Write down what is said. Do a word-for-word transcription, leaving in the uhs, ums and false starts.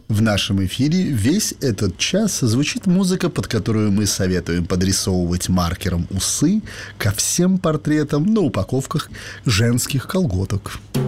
В нашем эфире весь этот час звучит музыка, под которую мы советуем подрисовывать маркером усы ко всем портретам на упаковках женских колготок.